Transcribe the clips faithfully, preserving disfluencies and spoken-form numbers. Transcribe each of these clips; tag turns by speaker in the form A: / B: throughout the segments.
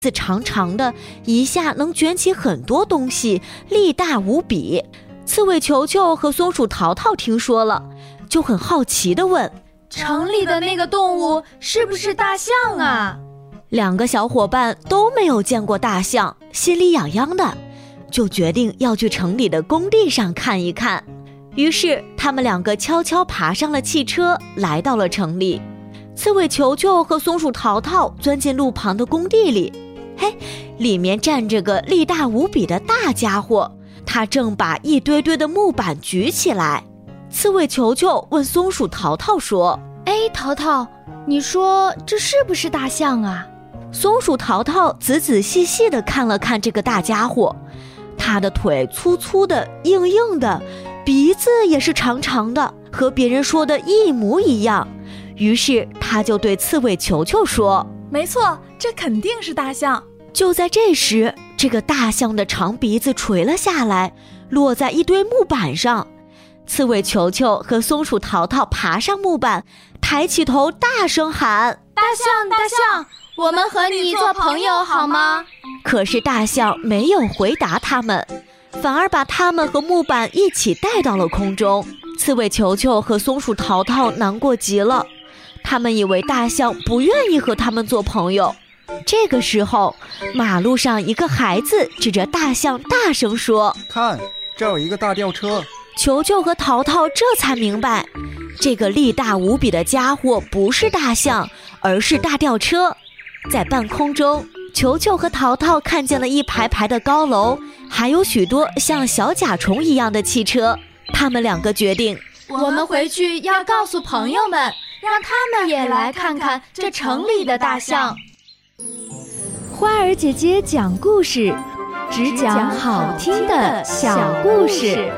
A: 子长长的，一下能卷起很多东西，力大无比。刺猬球球和松鼠淘淘听说了，就很好奇地问：
B: 城里的那个动物是不是大象啊？
A: 两个小伙伴都没有见过大象，心里痒痒的，就决定要去城里的工地上看一看。于是他们两个悄悄爬上了汽车，来到了城里。刺猬球球和松鼠淘淘钻进路旁的工地里，嘿，里面站着个力大无比的大家伙，他正把一堆堆的木板举起来。刺猬球球问松鼠淘淘说：
B: 哎，淘淘，你说这是不是大象啊？
A: 松鼠淘淘仔仔细细地看了看这个大家伙，他的腿粗粗的硬硬的，鼻子也是长长的，和别人说的一模一样。于是他就对刺猬球球说：
C: 没错，这肯定是大象。
A: 就在这时，这个大象的长鼻子垂了下来，落在一堆木板上。刺猬球球和松鼠淘淘爬上木板，抬起头大声喊：
B: 大象大象，我们和你做朋友好吗？
A: 可是大象没有回答他们，反而把他们和木板一起带到了空中。刺猬球球和松鼠淘淘难过极了，他们以为大象不愿意和他们做朋友。这个时候，马路上一个孩子指着大象大声说：
D: 看，这有一个大吊车。
A: 球球和淘淘这才明白，这个力大无比的家伙不是大象，而是大吊车。在半空中，球球和淘淘看见了一排排的高楼，还有许多像小甲虫一样的汽车。他们两个决定，
B: 我们回去要告诉朋友们，让他们也来看看这城里的大象。
E: 花儿姐姐讲故事，只讲好听的小故事。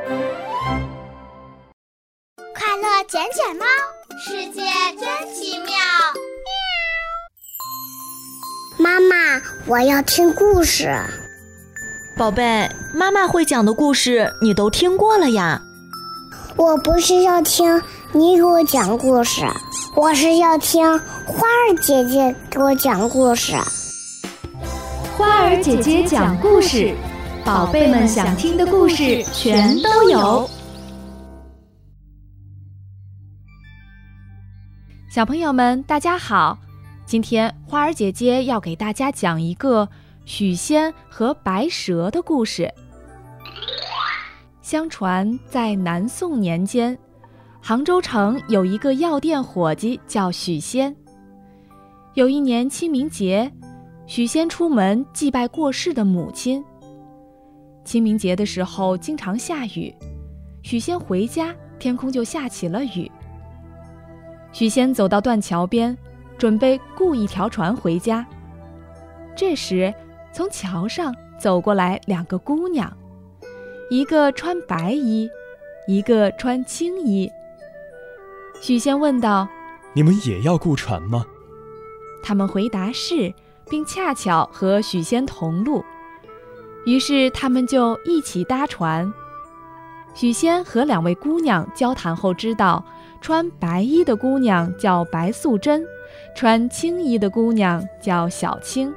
F: 快乐卷卷猫，世界真奇妙。妈妈，我要听故事。
A: 宝贝，妈妈会讲的故事你都听过了呀。
F: 我不是要听你给我讲故事，我是要听花儿姐姐给我讲故事。
E: 花儿姐姐讲故事，宝贝们想听的故事全都有。
G: 小朋友们大家好，今天花儿姐姐要给大家讲一个许仙和白蛇的故事。相传在南宋年间，杭州城有一个药店伙计叫许仙。有一年清明节，许仙出门祭拜过世的母亲。清明节的时候经常下雨，许仙回家，天空就下起了雨。许仙走到断桥边，准备雇一条船回家。这时，从桥上走过来两个姑娘，一个穿白衣，一个穿青衣。许仙问道：
H: 你们也要雇船吗？
G: 他们回答是，并恰巧和许仙同路，于是他们就一起搭船。许仙和两位姑娘交谈后知道，穿白衣的姑娘叫白素贞，穿青衣的姑娘叫小青。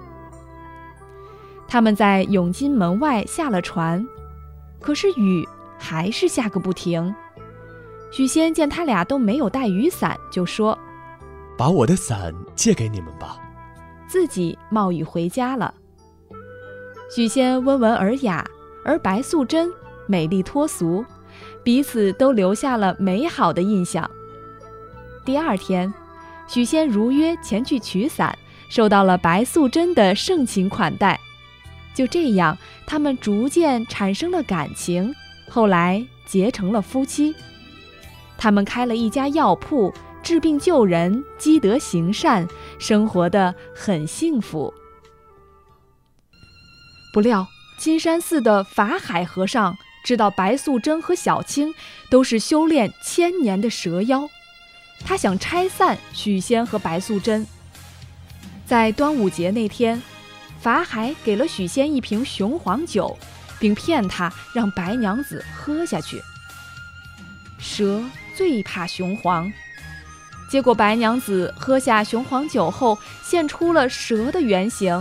G: 他们在永金门外下了船，可是雨还是下个不停。许仙见他俩都没有带雨伞，就说：
H: 把我的伞借给你们吧，
G: 自己冒雨回家了。许仙温文尔雅，而白素贞美丽脱俗，彼此都留下了美好的印象。第二天，许仙如约前去取伞，受到了白素贞的盛情款待。就这样，他们逐渐产生了感情，后来结成了夫妻。他们开了一家药铺，治病救人，积德行善，生活得很幸福。不料金山寺的法海和尚知道白素贞和小青都是修炼千年的蛇妖，他想拆散许仙和白素贞。在端午节那天，法海给了许仙一瓶雄黄酒，并骗他让白娘子喝下去。蛇最怕雄黄， 结果白娘子喝下雄黄酒后，现出了蛇的原形。